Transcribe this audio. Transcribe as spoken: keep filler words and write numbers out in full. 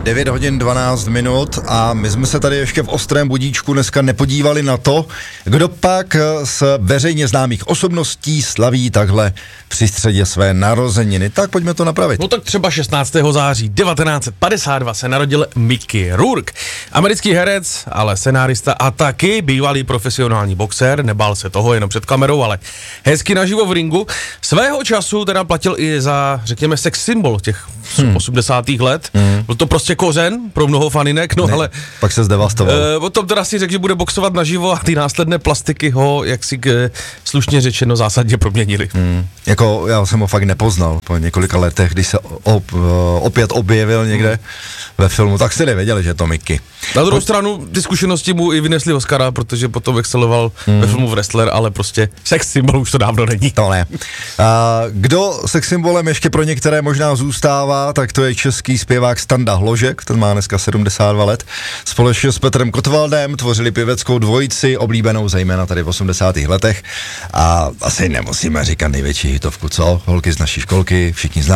devět hodin dvanáct minut a my jsme se tady ještě v ostrém budíčku dneska nepodívali na to, kdo pak z veřejně známých osobností slaví takhle při středě své narozeniny. Tak pojďme to napravit. No tak třeba šestnáctého září devatenáct set padesát dva se narodil Mickey Rourke. Americký herec, ale scenárista a taky bývalý profesionální boxer, nebál se toho jenom před kamerou, ale hezky naživo v ringu. Svého času teda platil i za, řekněme, sex symbol těch hmm. osmdesátých let. Hmm. Byl to prostě kořen pro mnoho faninek, no ne, ale... Pak se zdevastoval. E, potom teda si řekl, že bude boxovat naživo a ty následné plastiky ho, jak si e, slušně řečeno, zásadně proměnili. Hmm. Jako já jsem ho fakt nepoznal po několika letech, když se op, opět objevil někde hmm. ve filmu, tak jste nevěděli, že je to Mickey. Na druhou po... stranu ty zkušenosti mu i vynesli Oscara, protože potom exceloval hmm. ve filmu Wrestler, ale prostě sex symbol už to dávno není. To ne. A kdo sex symbolem ještě pro některé možná zůstává, tak to je český zpěvák Standa Hložek, ten má dneska sedmdesát dva let. Společně s Petrem Kotwaldem tvořili pěveckou dvojici, oblíbenou zejména tady v osmdesátých letech. A asi nemusíme říkat největší hitovku, co? Holky z naší školky, všichni známe.